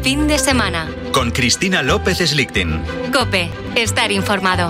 fin de semana. Con Cristina López Slichting. COPE. Estar informado.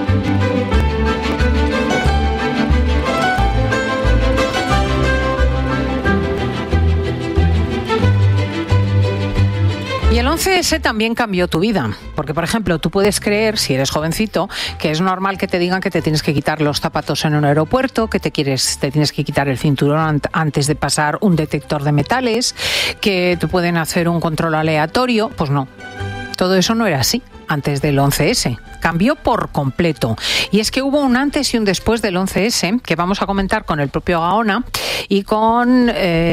Y el 11S también cambió tu vida, porque por ejemplo tú puedes creer, si eres jovencito, que es normal que te digan que te tienes que quitar los zapatos en un aeropuerto, que te tienes que quitar el cinturón antes de pasar un detector de metales, que te pueden hacer un control aleatorio. Pues no, todo eso no era así antes del 11S. Cambió por completo. Y es que hubo un antes y un después del 11S que vamos a comentar con el propio Gaona y con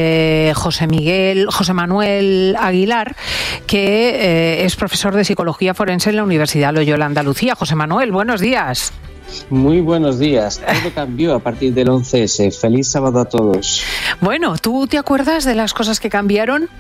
José Manuel Aguilar, que es profesor de Psicología Forense en la Universidad Loyola Andalucía. José Manuel, buenos días. Muy buenos días. Todo cambió a partir del 11S. Feliz sábado a todos. Bueno, ¿tú te acuerdas de las cosas que cambiaron?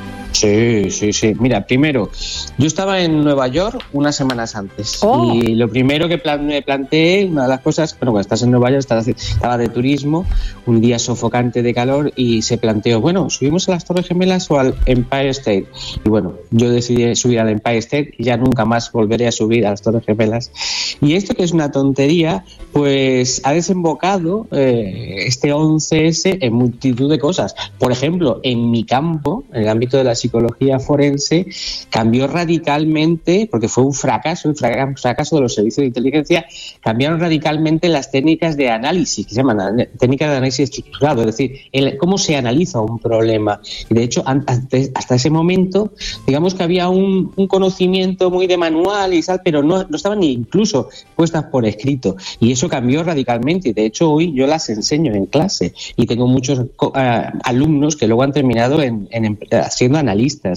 Sí. Mira, primero, yo estaba en Nueva York unas semanas antes y lo primero que me planteé, una de las cosas, bueno, cuando estás en Nueva York, estaba de turismo, un día sofocante de calor y se planteó, bueno, ¿subimos a las Torres Gemelas o al Empire State? Y bueno, yo decidí subir al Empire State y ya nunca más volveré a subir a las Torres Gemelas. Y esto, que es una tontería, pues ha desembocado este 11S en multitud de cosas. Por ejemplo, en mi campo, en el ámbito de la psicología forense, cambió radicalmente, porque fue un fracaso de los servicios de inteligencia, cambiaron radicalmente las técnicas de análisis, que se llaman técnicas de análisis estructurado, es decir, cómo se analiza un problema. Y de hecho, hasta ese momento, digamos que había un conocimiento muy de manual y tal, pero no estaban ni incluso puestas por escrito. Y eso cambió radicalmente. Y de hecho, hoy yo las enseño en clase y tengo muchos alumnos que luego han terminado siendo analistas.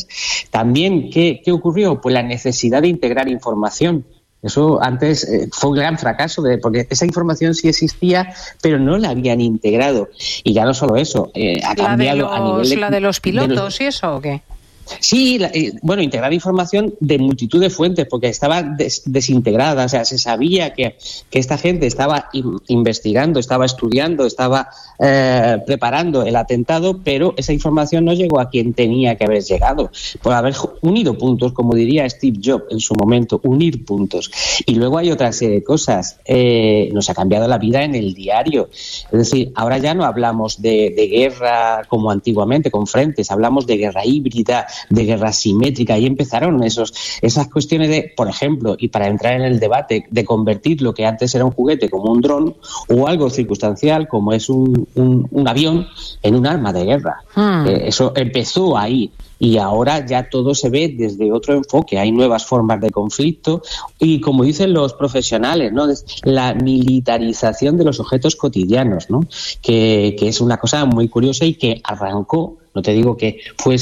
También, ¿qué ocurrió? Pues la necesidad de integrar información. Eso antes fue un gran fracaso, porque esa información sí existía, pero no la habían integrado. Y ya no solo eso, ha cambiado a nivel ¿La de los pilotos y eso o qué? Sí, integrar información de multitud de fuentes, porque estaba desintegrada. O sea, se sabía que esta gente estaba investigando, estaba estudiando, estaba preparando el atentado, pero esa información no llegó a quien tenía que haber llegado, por haber unido puntos, como diría Steve Jobs en su momento, unir puntos. Y luego hay otra serie de cosas. Nos ha cambiado la vida en el diario. Es decir, ahora ya no hablamos de guerra como antiguamente, con frentes, hablamos de guerra híbrida, de guerra simétrica. Y empezaron esas cuestiones de, por ejemplo, y para entrar en el debate, de convertir lo que antes era un juguete como un dron o algo circunstancial como es un avión en un arma de guerra. Eso empezó ahí. Y ahora ya todo se ve desde otro enfoque. Hay nuevas formas de conflicto y, como dicen los profesionales, ¿no?, la militarización de los objetos cotidianos, ¿no?, que es una cosa muy curiosa y que arrancó, no te digo que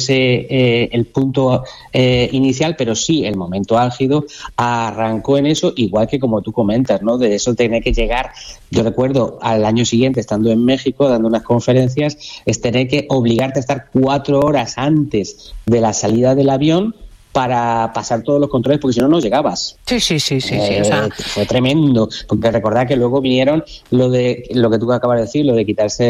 fuese el punto inicial, pero sí el momento álgido arrancó en eso, igual que como tú comentas, ¿no?, de eso tener que llegar. Yo recuerdo al año siguiente, estando en México dando unas conferencias, es tener que obligarte a estar 4 horas antes de la salida del avión para pasar todos los controles, porque si no, no llegabas. Sí. O sea, fue tremendo, porque recordad que luego vinieron lo que tú acabas de decir, lo de quitarse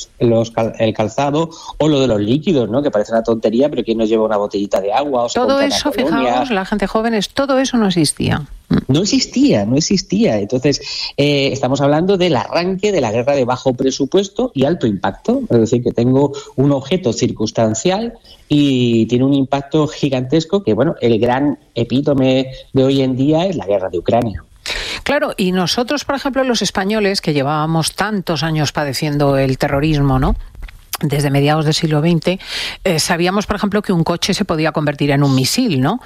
el calzado, o lo de los líquidos, ¿no?, que parece una tontería, pero ¿quién nos lleva una botellita de agua? O todo eso, fijaos, la gente joven, todo eso no existía. No existía. Entonces, estamos hablando del arranque de la guerra de bajo presupuesto y alto impacto. Es decir, que tengo un objeto circunstancial y tiene un impacto gigantesco que, bueno, el gran epítome de hoy en día es la guerra de Ucrania. Claro, y nosotros, por ejemplo, los españoles, que llevábamos tantos años padeciendo el terrorismo, ¿no?, desde mediados del siglo XX, sabíamos, por ejemplo, que un coche se podía convertir en un misil, ¿no?,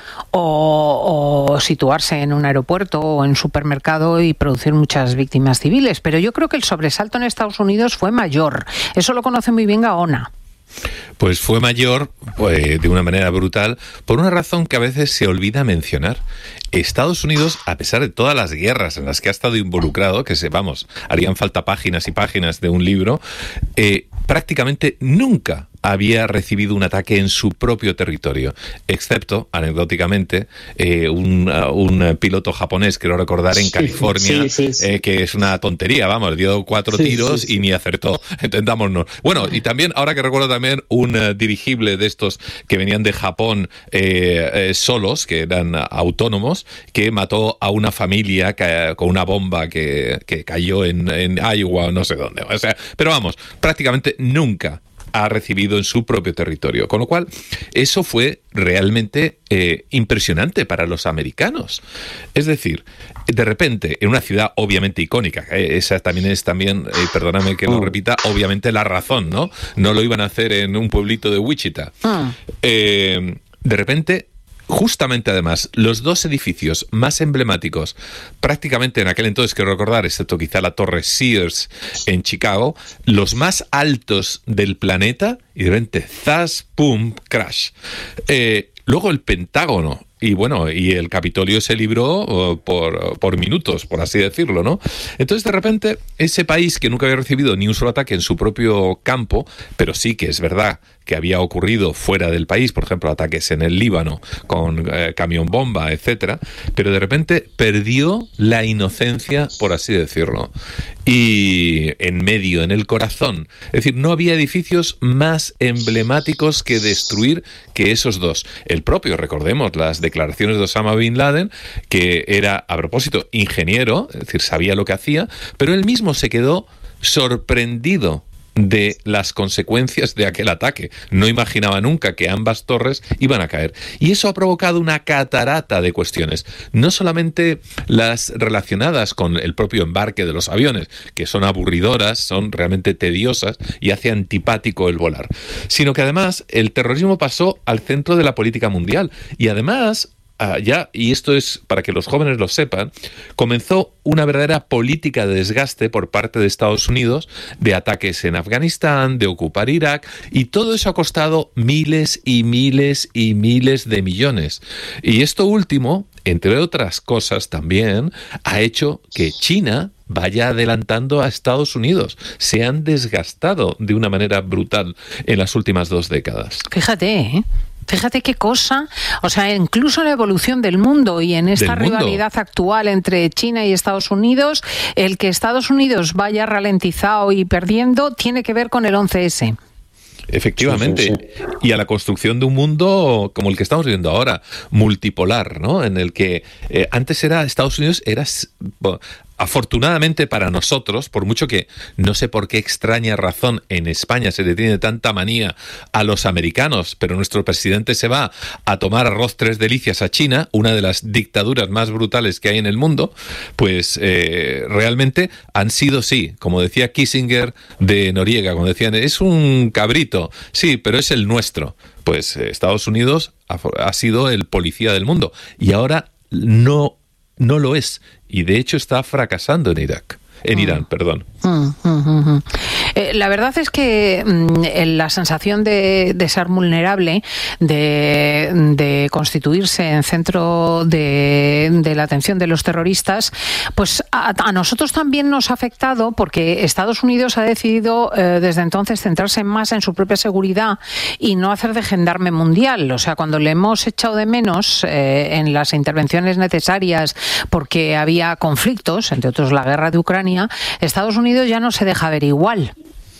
o situarse en un aeropuerto o en un supermercado y producir muchas víctimas civiles. Pero yo creo que el sobresalto en Estados Unidos fue mayor. Eso lo conoce muy bien Gaona. Pues fue mayor, de una manera brutal, por una razón que a veces se olvida mencionar. Estados Unidos, a pesar de todas las guerras en las que ha estado involucrado, que harían falta páginas y páginas de un libro, prácticamente nunca había recibido un ataque en su propio territorio, excepto, anecdóticamente, un piloto japonés, quiero recordar, en California, que es una tontería, vamos, dio 4 tiros y ni acertó, entendámonos. Bueno, y también, ahora que recuerdo también, un dirigible de estos que venían de Japón solos, que eran autónomos, que mató a una familia con una bomba que cayó en Iowa o no sé dónde. O sea, pero vamos, prácticamente nunca ha recibido en su propio territorio. Con lo cual, eso fue realmente impresionante para los americanos. Es decir, de repente, en una ciudad obviamente icónica, esa también es perdóname que lo repita, obviamente La Razón, ¿no? No lo iban a hacer en un pueblito de Wichita. De repente, justamente además, los 2 edificios más emblemáticos, prácticamente en aquel entonces, quiero recordar, excepto quizá la Torre Sears en Chicago, los más altos del planeta, y de repente, ¡zas! ¡Pum! ¡Crash! Luego el Pentágono, y bueno, y el Capitolio se libró por minutos, por así decirlo, ¿no? Entonces, de repente, ese país que nunca había recibido ni un solo ataque en su propio campo, pero sí que es verdad que había ocurrido fuera del país, por ejemplo, ataques en el Líbano con camión bomba, etcétera, pero de repente perdió la inocencia, por así decirlo. Y en medio, en el corazón, es decir, no había edificios más emblemáticos que destruir que esos 2. El propio, recordemos, las declaraciones de Osama Bin Laden, que era, a propósito, ingeniero, es decir, sabía lo que hacía, pero él mismo se quedó sorprendido de las consecuencias de aquel ataque. No imaginaba nunca que ambas torres iban a caer. Y eso ha provocado una catarata de cuestiones. No solamente las relacionadas con el propio embarque de los aviones, que son aburridoras, son realmente tediosas y hace antipático el volar, sino que además el terrorismo pasó al centro de la política mundial. Y además, y esto es para que los jóvenes lo sepan, comenzó una verdadera política de desgaste por parte de Estados Unidos, de ataques en Afganistán, de ocupar Irak, y todo eso ha costado miles y miles y miles de millones. Y esto último, entre otras cosas también, ha hecho que China vaya adelantando a Estados Unidos. Se han desgastado de una manera brutal en las últimas 2 décadas. Fíjate qué cosa, o sea, incluso en la evolución del mundo y en esta rivalidad actual entre China y Estados Unidos, el que Estados Unidos vaya ralentizado y perdiendo tiene que ver con el 11S. Efectivamente, y a la construcción de un mundo como el que estamos viviendo ahora, multipolar, ¿no? En el que antes Estados Unidos era... Afortunadamente para nosotros, por mucho que no sé por qué extraña razón en España se le tiene tanta manía a los americanos, pero nuestro presidente se va a tomar arroz 3 delicias a China, una de las dictaduras más brutales que hay en el mundo, pues realmente han sido, sí, como decía Kissinger de Noriega, como decían, es un cabrito, sí, pero es el nuestro. Pues Estados Unidos ha sido el policía del mundo y ahora no lo es, y de hecho está fracasando en Irán, perdón. La verdad es que la sensación de ser vulnerable, de constituirse en centro de la atención de los terroristas, pues a nosotros también nos ha afectado porque Estados Unidos ha decidido desde entonces centrarse más en su propia seguridad y no hacer de gendarme mundial. O sea, cuando le hemos echado de menos en las intervenciones necesarias porque había conflictos, entre otros la guerra de Ucrania, Estados Unidos ya no se deja ver igual.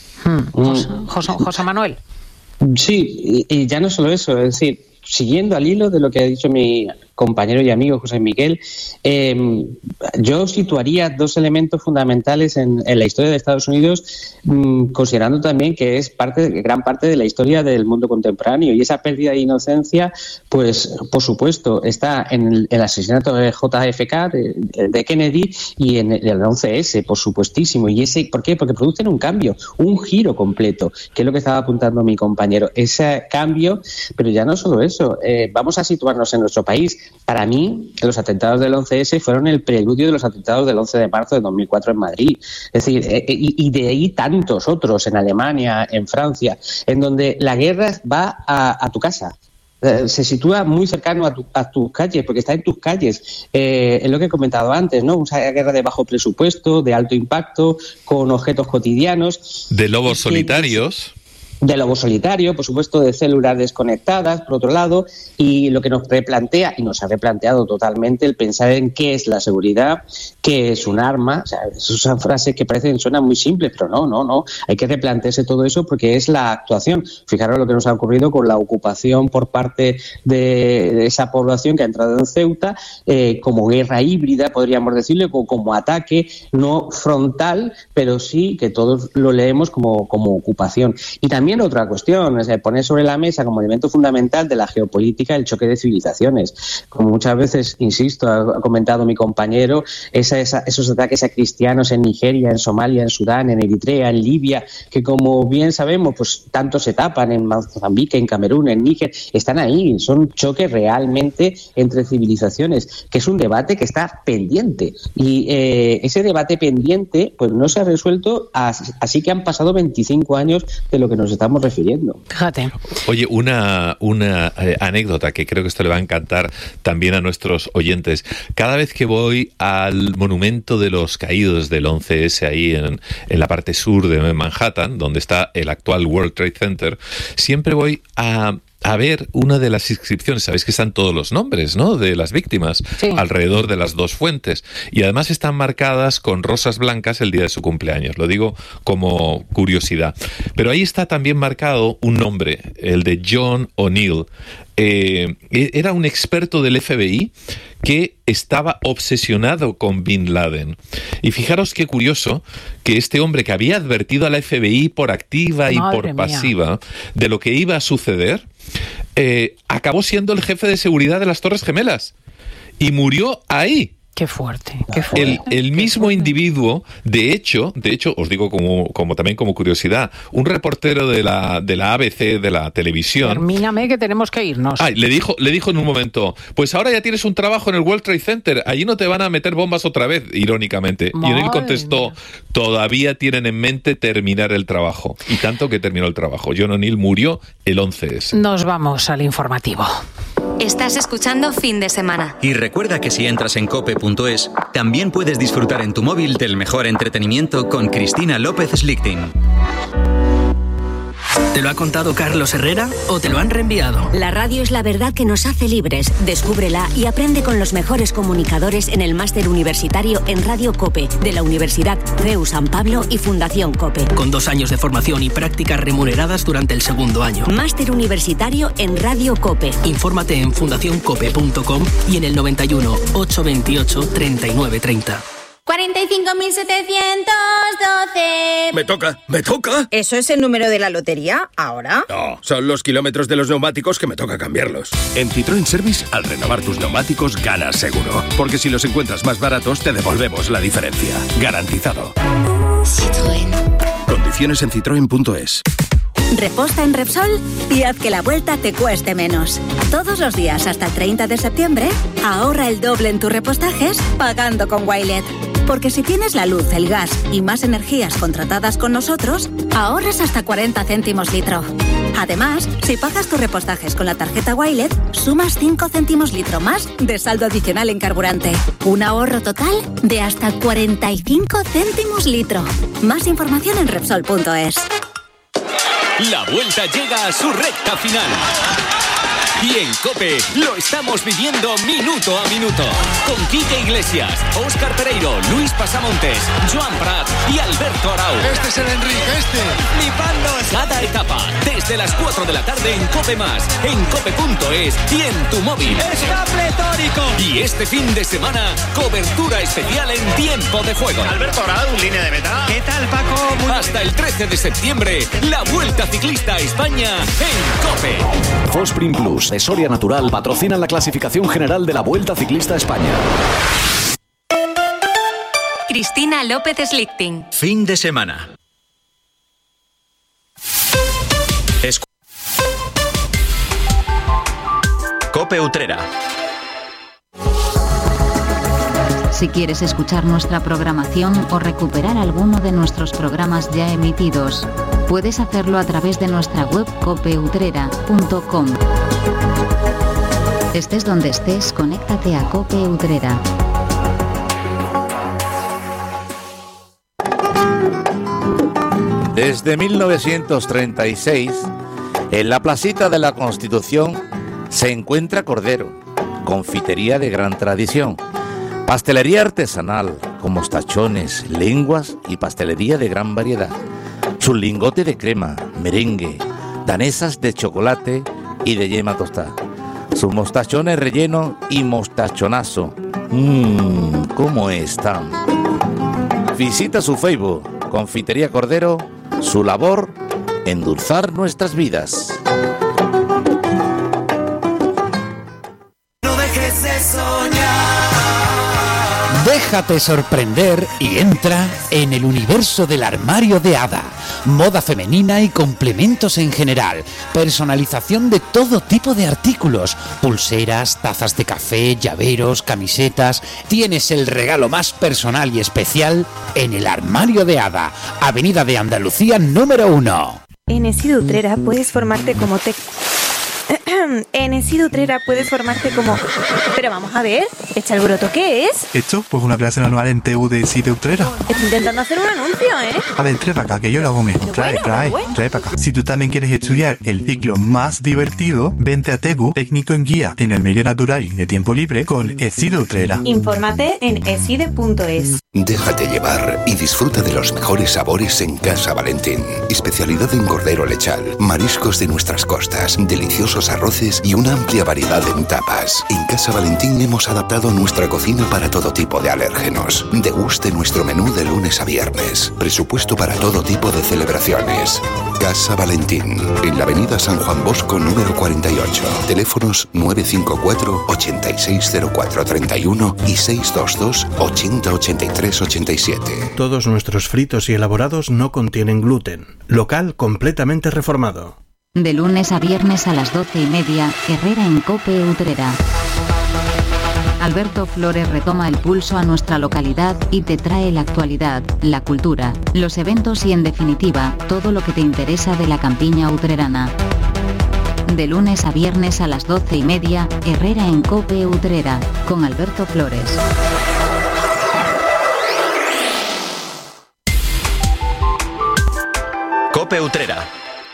José Manuel. Sí, y ya no solo eso, es decir, siguiendo al hilo de lo que ha dicho mi compañero y amigo José Miguel, yo situaría 2 elementos fundamentales en la historia de Estados Unidos, considerando también que es gran parte de la historia del mundo contemporáneo, y esa pérdida de inocencia, pues por supuesto está en el asesinato de JFK, de Kennedy, y en el 11S, por supuestísimo. Y ese, ¿por qué? Porque producen un cambio, un giro completo, que es lo que estaba apuntando mi compañero, ese cambio. Pero ya no solo eso, vamos a situarnos en nuestro país. Para mí, los atentados del 11S fueron el preludio de los atentados del 11 de marzo de 2004 en Madrid. Es decir, y de ahí tantos otros en Alemania, en Francia, en donde la guerra va a tu casa. Se sitúa muy cercano a tus calles, porque está en tus calles. Es lo que he comentado antes, ¿no? Una guerra de bajo presupuesto, de alto impacto, con objetos cotidianos. De lobos solitarios. de lobo solitario, por supuesto, de células desconectadas, por otro lado, y lo que nos replantea, y nos ha replanteado totalmente, el pensar en qué es la seguridad, qué es un arma. O sea, esas frases que suenan muy simples, pero no, hay que replantearse todo eso porque es la actuación. Fijaros lo que nos ha ocurrido con la ocupación por parte de esa población que ha entrado en Ceuta, como guerra híbrida, podríamos decirle, como ataque no frontal, pero sí que todos lo leemos como ocupación. Y también otra cuestión, es poner sobre la mesa como elemento fundamental de la geopolítica el choque de civilizaciones. Como muchas veces, insisto, ha comentado mi compañero, esos ataques a cristianos en Nigeria, en Somalia, en Sudán, en Eritrea, en Libia, que como bien sabemos, pues tanto se tapan en Mozambique, en Camerún, en Níger, están ahí, son choques realmente entre civilizaciones, que es un debate que está pendiente. Y ese debate pendiente pues no se ha resuelto, así que han pasado 25 años de lo que nos estamos refiriendo. Fíjate. Oye, una anécdota que creo que esto le va a encantar también a nuestros oyentes. Cada vez que voy al monumento de los caídos del 11S ahí en la parte sur de Manhattan, donde está el actual World Trade Center, siempre voy a ver una de las inscripciones. Sabéis que están todos los nombres, ¿no?, de las víctimas, sí, alrededor de las dos fuentes, y además están marcadas con rosas blancas el día de su cumpleaños. Lo digo como curiosidad. Pero ahí está también marcado un nombre, el de John O'Neill. Era un experto del FBI que estaba obsesionado con Bin Laden. Y fijaros qué curioso que este hombre, que había advertido a la FBI por activa y por pasiva de lo que iba a suceder, acabó siendo el jefe de seguridad de las Torres Gemelas y murió ahí. Qué fuerte, qué fuerte. El mismo individuo, de hecho, os digo como también como curiosidad, un reportero de la ABC, de la televisión... Termíname que tenemos que irnos. Le dijo en un momento, pues ahora ya tienes un trabajo en el World Trade Center, allí no te van a meter bombas otra vez, irónicamente. Madre y él contestó, todavía tienen en mente terminar el trabajo. Y tanto que terminó el trabajo. John O'Neill murió el 11S. Nos vamos al informativo. Estás escuchando Fin de Semana. Y recuerda que si entras en cope.es, también puedes disfrutar en tu móvil del mejor entretenimiento con Cristina López Slichting. ¿Te lo ha contado Carlos Herrera o te lo han reenviado? La radio es la verdad que nos hace libres. Descúbrela y aprende con los mejores comunicadores en el máster universitario en Radio COPE de la Universidad CEU San Pablo y Fundación COPE. Con 2 años de formación y prácticas remuneradas durante el segundo año. Máster universitario en Radio COPE. Infórmate en fundacioncope.com y en el 91 828 3930. 45.712. ¿Me toca? ¿Eso es el número de la lotería? ¿Ahora? No, son los kilómetros de los neumáticos que me toca cambiarlos. En Citroën Service, al renovar tus neumáticos, ganas seguro. Porque si los encuentras más baratos, te devolvemos la diferencia. Garantizado. Citroën. Condiciones en citroen.es. Reposta en Repsol y haz que la vuelta te cueste menos. Todos los días hasta el 30 de septiembre, ahorra el doble en tus repostajes pagando con Wilet. Porque si tienes la luz, el gas y más energías contratadas con nosotros, ahorras hasta 40 céntimos litro. Además, si pagas tus repostajes con la tarjeta Wilet, sumas 5 céntimos litro más de saldo adicional en carburante. Un ahorro total de hasta 45 céntimos litro. Más información en Repsol.es. La vuelta llega a su recta final. Y en COPE lo estamos viviendo minuto a minuto. Con Quique Iglesias, Óscar Pereiro, Luis Pasamontes, Joan Prat y Alberto Arau. Este es el Enrique, Flipando cada etapa. Desde las 4 de la tarde en COPE+, en cope.es y en tu móvil. ¡Está pletórico! Y este fin de semana, cobertura especial en tiempo de juego. Alberto Arau, línea de meta. ¿Qué tal, Paco? Hasta el 13 de septiembre, la Vuelta Ciclista a España en COPE. Fosprin Plus de Soria Natural patrocinan la clasificación general de la Vuelta Ciclista a España. Cristina López Slichting. Fin de semana. Cope Utrera. Si quieres escuchar nuestra programación o recuperar alguno de nuestros programas ya emitidos, puedes hacerlo a través de nuestra web copeutrera.com. Estés donde estés, conéctate a Cope Utrera. Desde 1936, en la placita de la Constitución se encuentra Cordero, confitería de gran tradición, pastelería artesanal con mostachones, lenguas y pastelería de gran variedad, su lingote de crema, merengue, danesas de chocolate y de yema tostada, sus mostachones relleno y mostachonazo. ¿Cómo están? Visita su Facebook, Confitería Cordero, su labor, endulzar nuestras vidas. No dejes de soñar. Déjate sorprender y entra en el universo del armario de Ada. Moda femenina y complementos en general. Personalización de todo tipo de artículos. Pulseras, tazas de café, llaveros, camisetas. Tienes el regalo más personal y especial en el armario de Ada. Avenida de Andalucía número 1. En ESID Utrera puedes formarte como En ESID Utrera puedes formarte como... Pero vamos a ver, echa el broto, ¿qué es? ¿Esto? Pues una clase anual en TU de ESID Utrera. Estoy intentando hacer un anuncio, ¿eh? A ver, trae para acá, que yo lo hago mejor. Trae para acá. Si tú también quieres estudiar el ciclo más divertido, vente a TEGU, técnico en guía en el medio natural y de tiempo libre con ESID Utrera. Infórmate en eside.es. Déjate llevar y disfruta de los mejores sabores en Casa Valentín. Especialidad en cordero lechal, mariscos de nuestras costas, deliciosos arroces y una amplia variedad en tapas. En Casa Valentín hemos adaptado nuestra cocina para todo tipo de alérgenos. Deguste nuestro menú de lunes a viernes. Presupuesto para todo tipo de celebraciones. Casa Valentín, en la avenida San Juan Bosco número 48. Teléfonos 954 860431 y 622 808387. Todos nuestros fritos y elaborados no contienen gluten. Local completamente reformado. De lunes a viernes a las 12:30, Herrera en COPE Utrera. Alberto Flores retoma el pulso a nuestra localidad y te trae la actualidad, la cultura, los eventos y en definitiva, todo lo que te interesa de la campiña utrerana. De lunes a viernes a las 12:30, Herrera en COPE Utrera, con Alberto Flores. COPE Utrera.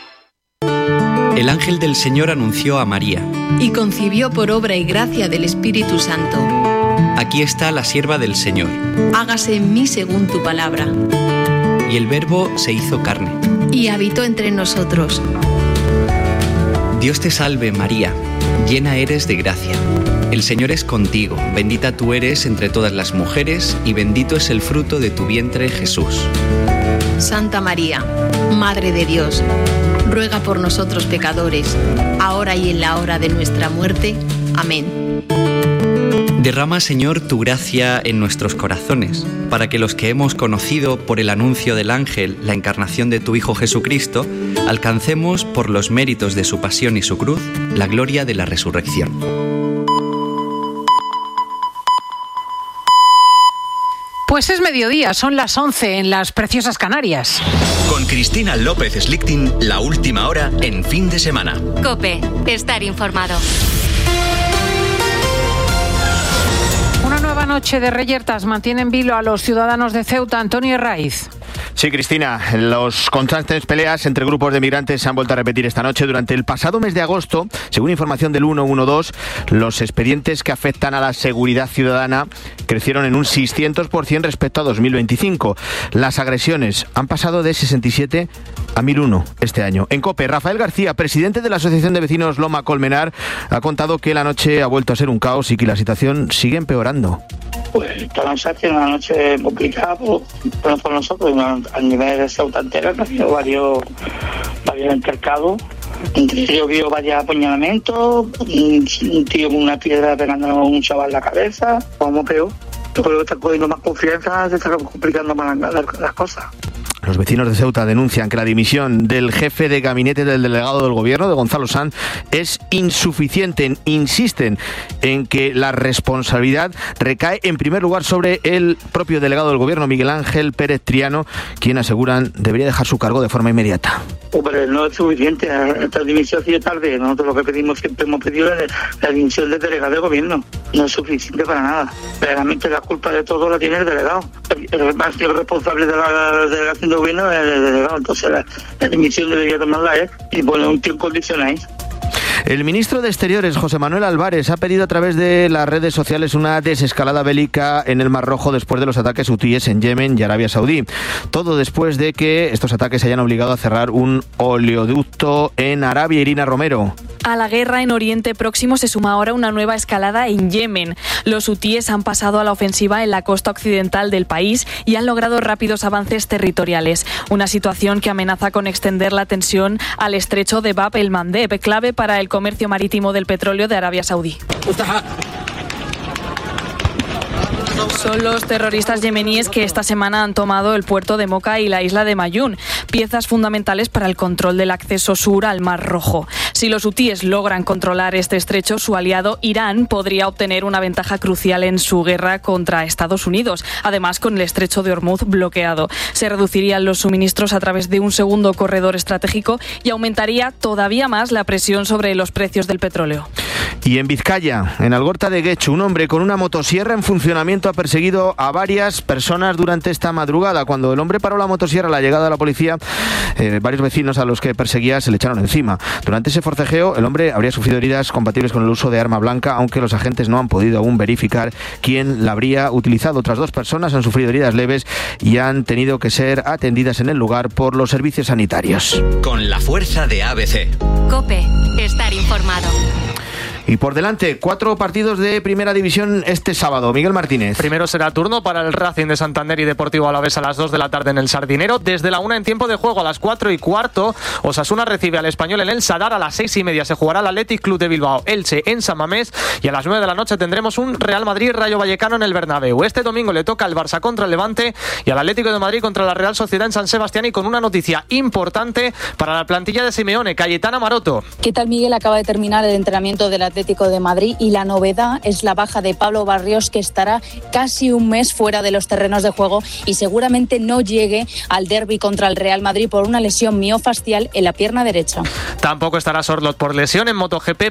El ángel del Señor anunció a María. Y concibió por obra y gracia del Espíritu Santo. Aquí está la sierva del Señor. Hágase en mí según tu palabra. Y el Verbo se hizo carne. Y habitó entre nosotros. Dios te salve, María, llena eres de gracia. El Señor es contigo, bendita tú eres entre todas las mujeres, y bendito es el fruto de tu vientre, Jesús. Santa María, Madre de Dios, ruega por nosotros pecadores, ahora y en la hora de nuestra muerte. Amén. Derrama, Señor, tu gracia en nuestros corazones, para que los que hemos conocido por el anuncio del ángel la encarnación de tu Hijo Jesucristo, alcancemos, por los méritos de su pasión y su cruz, la gloria de la resurrección. Pues es mediodía, son las 11 en las preciosas Canarias. Con Cristina López Slichting, la última hora en fin de semana. COPE, estar informado. Una nueva noche de reyertas mantiene en vilo a los ciudadanos de Ceuta. Antonio Herraiz. Sí, Cristina, los constantes peleas entre grupos de migrantes se han vuelto a repetir esta noche. Durante el pasado mes de agosto, según información del 112, los expedientes que afectan a la seguridad ciudadana crecieron en un 600% respecto a 2025. Las agresiones han pasado de 67 a 1001 este año. En COPE, Rafael García, presidente de la Asociación de Vecinos Loma Colmenar, ha contado que la noche ha vuelto a ser un caos y que la situación sigue empeorando. Pues esta noche ha sido una noche complicada por nosotros, a nivel de Ceuta entera, que ha habido varios intercados. Entre ellos vio varios apuñalamientos, un tío con una piedra pegando a un chaval en la cabeza, como peor. Yo creo que está cogiendo más confianza, se está complicando más las cosas. Los vecinos de Ceuta denuncian que la dimisión del jefe de gabinete del delegado del gobierno, de Gonzalo Sanz, es insuficiente. Insisten en que la responsabilidad recae en primer lugar sobre el propio delegado del gobierno, Miguel Ángel Pérez Triano, quien aseguran debería dejar su cargo de forma inmediata. Pero no es suficiente, esta dimisión sigue tarde. Nosotros lo que pedimos, siempre hemos pedido la dimisión del delegado del gobierno. no es suficiente para nada. Realmente la culpa de todo la tiene el delegado. El responsable de la delegación de gobierno es el delegado, entonces la dimisión debería tomarla él y poner un tío en condiciones ahí. El ministro de Exteriores, José Manuel Álvarez, ha pedido a través de las redes sociales una desescalada bélica en el Mar Rojo después de los ataques hutíes en Yemen y Arabia Saudí. Todo después de que estos ataques hayan obligado a cerrar un oleoducto en Arabia. Irina Romero. A la guerra en Oriente Próximo se suma ahora una nueva escalada en Yemen. Los hutíes han pasado a la ofensiva en la costa occidental del país y han logrado rápidos avances territoriales. Una situación que amenaza con extender la tensión al estrecho de Bab el-Mandeb, clave para el comercio marítimo del petróleo de Arabia Saudí. Son los terroristas yemeníes que esta semana han tomado el puerto de Moca y la isla de Mayún, piezas fundamentales para el control del acceso sur al Mar Rojo. Si los hutíes logran controlar este estrecho, su aliado Irán podría obtener una ventaja crucial en su guerra contra Estados Unidos. Además, con el estrecho de Hormuz bloqueado, se reducirían los suministros a través de un segundo corredor estratégico y aumentaría todavía más la presión sobre los precios del petróleo. Y en Vizcaya, en Algorta de Guecho, un hombre con una motosierra en funcionamiento ha perseguido a varias personas durante esta madrugada. Cuando el hombre paró la motosierra a la llegada de la policía, varios vecinos a los que perseguía se le echaron encima. Durante ese forcejeo, el hombre habría sufrido heridas compatibles con el uso de arma blanca, aunque los agentes no han podido aún verificar quién la habría utilizado. Otras 2 personas han sufrido heridas leves y han tenido que ser atendidas en el lugar por los servicios sanitarios. Con la fuerza de ABC. COPE. Estar informado. Y por delante, 4 partidos de Primera División este sábado. Miguel Martínez. Primero será turno para el Racing de Santander y Deportivo Alavés a las 2 de la tarde en el Sardinero. Desde la 1 en tiempo de juego a las 4:15, Osasuna recibe al Español en el Sadar. A las 6:30 se jugará el Athletic Club de Bilbao Elche en San Mamés. Y a las 9 de la noche tendremos un Real Madrid Rayo Vallecano en el Bernabéu. Este domingo le toca al Barça contra el Levante y al Atlético de Madrid contra la Real Sociedad en San Sebastián. Y con una noticia importante para la plantilla de Simeone, Cayetana Maroto. ¿Qué tal, Miguel? Acaba de terminar el entrenamiento del Atlético de Madrid y la novedad es la baja de Pablo Barrios, que estará casi un mes fuera de los terrenos de juego y seguramente no llegue al derbi contra el Real Madrid por una lesión miofascial en la pierna derecha. Tampoco estará Sorloth por lesión. En MotoGP,